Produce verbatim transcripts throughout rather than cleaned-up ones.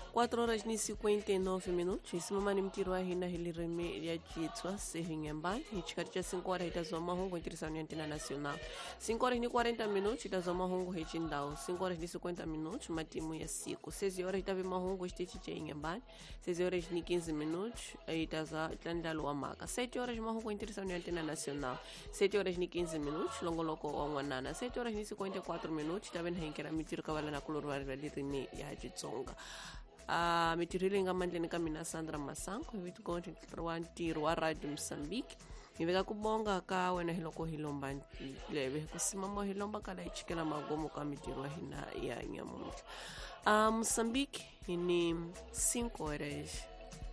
quatro horas e cinquenta e nove minutos. Esse mamani mtiro wa hina hili reme ya jitwa sehinyambani. Hichikati cha cinco horas itazoma hongo interação antena nacional. cinco horas e quarenta minutos itazoma hongo hechindao. cinco horas e cinquenta minutos matimu ya siku. seis horas itavima hongo estiti cha inyambani. seis horas e quinze minutos itaza itandalo wa maka. sete horas mahongo interação antena nacional. sete horas e quinze minutos longoloko wa wanana. sete horas e cinquenta e quatro minutos taben henkera mtiro kavala na kulurwa rime ya jitsonga. A mitirilinga mandleni kamina Sandra Masanko vitu konti rwantiro wa Radio Mozambique niveka kubonga ka wena hiloko hilomba lebe kusimama hilomba kala ichikela magomo ka mitiro hina ya nyamuntu. A Mozambique ni cinco horas.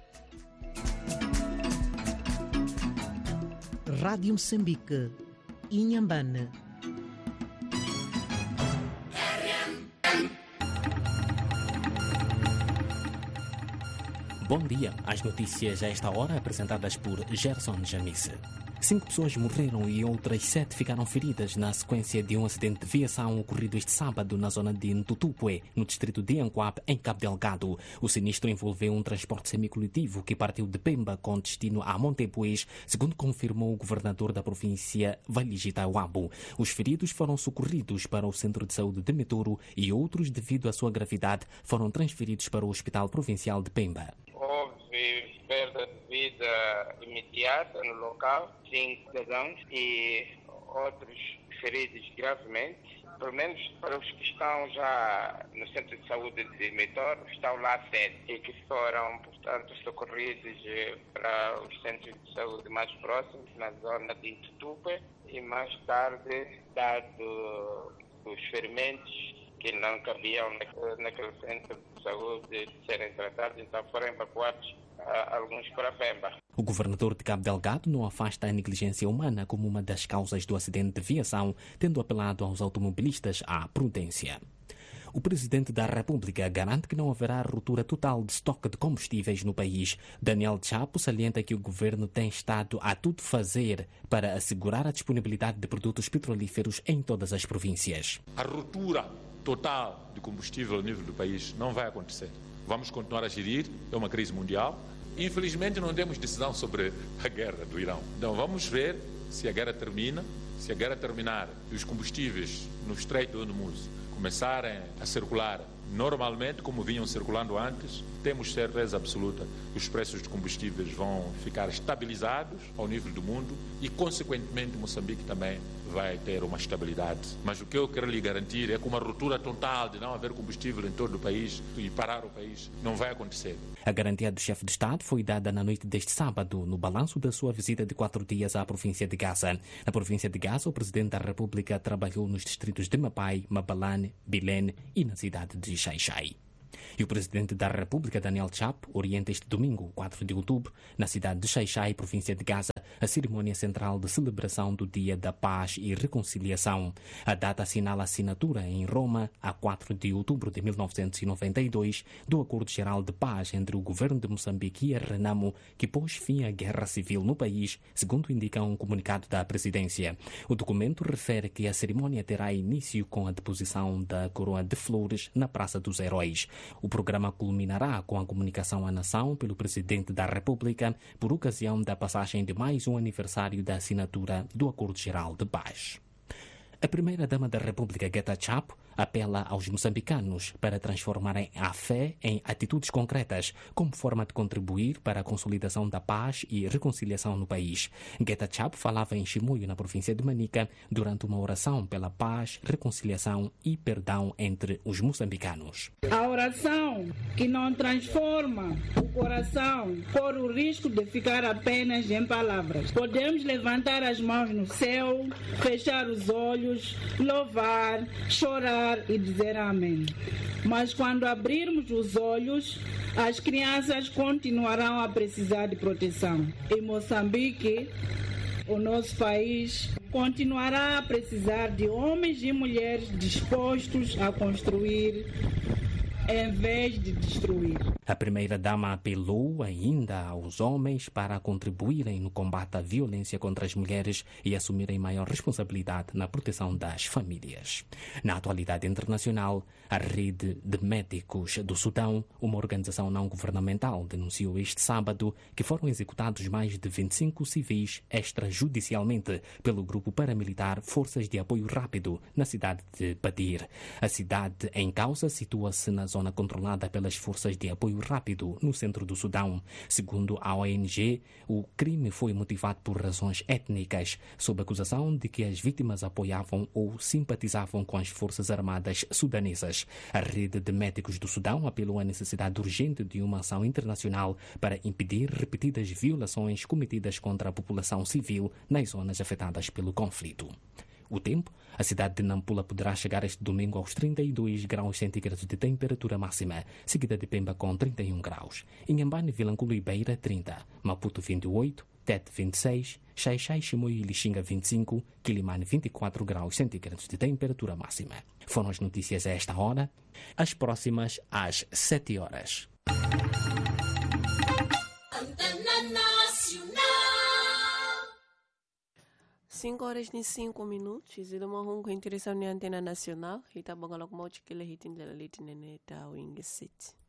Rádio Moçambique, Inhambane. Bom dia, as notícias a esta hora apresentadas por Gerson Janice. Cinco pessoas morreram e outras sete ficaram feridas na sequência de um acidente de viação ocorrido este sábado na zona de Ntutupue, no distrito de Ancoab, em Cabo Delgado. O sinistro envolveu um transporte semicoletivo que partiu de Pemba com destino a Montepuez, segundo confirmou o governador da província, Valigi Tauabo. Os feridos foram socorridos para o centro de saúde de Metoro e outros, devido à sua gravidade, foram transferidos para o Hospital Provincial de Pemba. Houve perda de vida imediata no local, cinco cidadãos e outros feridos gravemente. Pelo menos para os que estão já no centro de saúde de Metor, estão lá sete e que foram, portanto, socorridos para os centros de saúde mais próximos, na zona de Ntutupue, e mais tarde, dado os ferimentos que não cabiam naquele centro de saúde de serem tratados, então foram evacuados uh, alguns para Pemba. O governador de Cabo Delgado não afasta a negligência humana como uma das causas do acidente de viação, tendo apelado aos automobilistas à prudência. O presidente da República garante que não haverá ruptura total de estoque de combustíveis no país. Daniel Chapo salienta que o governo tem estado a tudo fazer para assegurar a disponibilidade de produtos petrolíferos em todas as províncias. A ruptura total de combustível a nível do país não vai acontecer. Vamos continuar a gerir, é uma crise mundial. Infelizmente não temos decisão sobre a guerra do Irão. Então vamos ver se a guerra termina. Se a guerra terminar e os combustíveis no Estreito de Hormuz começarem a circular normalmente, como vinham circulando antes, temos certeza absoluta que os preços de combustíveis vão ficar estabilizados ao nível do mundo e, consequentemente, Moçambique também vai ter uma estabilidade. Mas o que eu quero lhe garantir é que uma ruptura total de não haver combustível em todo o país e parar o país não vai acontecer. A garantia do chefe de Estado foi dada na noite deste sábado, no balanço da sua visita de quatro dias à província de Gaza. Na província de Gaza, o presidente da República trabalhou nos distritos de Mapai, Mabalane, Bilene e na cidade de Xai-Xai. E o presidente da República, Daniel Chapo, orienta este domingo, quatro de outubro, na cidade de Xai-Xai, província de Gaza, a cerimônia central de celebração do Dia da Paz e Reconciliação. A data assinala a assinatura em Roma, a quatro de outubro de mil novecentos e noventa e dois, do Acordo Geral de Paz entre o governo de Moçambique e a Renamo, que pôs fim à guerra civil no país, segundo indica um comunicado da presidência. O documento refere que a cerimônia terá início com a deposição da coroa de flores na Praça dos Heróis. O programa culminará com a comunicação à nação pelo presidente da República por ocasião da passagem de mais um aniversário da assinatura do Acordo Geral de Paz. A primeira-dama da República, Geta Chapo, apela aos moçambicanos para transformarem a fé em atitudes concretas como forma de contribuir para a consolidação da paz e reconciliação no país. Geta Chapo falava em Chimoio, na província de Manica, durante uma oração pela paz, reconciliação e perdão entre os moçambicanos. A oração que não transforma o coração corre o risco de ficar apenas em palavras. Podemos levantar as mãos no céu, fechar os olhos, louvar, chorar e dizer amém. Mas quando abrirmos os olhos, as crianças continuarão a precisar de proteção. Em Moçambique, o nosso país continuará a precisar de homens e mulheres dispostos a construir em vez de destruir. A primeira-dama apelou ainda aos homens para contribuírem no combate à violência contra as mulheres e assumirem maior responsabilidade na proteção das famílias. Na atualidade internacional, a Rede de Médicos do Sudão, uma organização não governamental, denunciou este sábado que foram executados mais de vinte e cinco civis extrajudicialmente pelo grupo paramilitar Forças de Apoio Rápido na cidade de Badir. A cidade em causa situa-se na zona controlada pelas Forças de Apoio Rápido no centro do Sudão. Segundo a O N G, o crime foi motivado por razões étnicas, sob acusação de que as vítimas apoiavam ou simpatizavam com as Forças Armadas sudanesas. A Rede de Médicos do Sudão apelou à necessidade urgente de uma ação internacional para impedir repetidas violações cometidas contra a população civil nas zonas afetadas pelo conflito. O tempo, a cidade de Nampula poderá chegar este domingo aos trinta e dois graus centígrados de temperatura máxima, seguida de Pemba com trinta e um graus. Inhambane, Vilanculo e Beira, trinta. Maputo, vinte e oito. Tete, vinte e seis. Xai-Xai, Chimoio e Lixinga, vinte e cinco. Quilimane, vinte e quatro graus centígrados de temperatura máxima. Foram as notícias a esta hora. As próximas às sete horas. cinco horas e cinco minutos. E uma runga interessante na antena nacional. E tá bom, ela como o que ele hitin dela litinene tá o ingesite.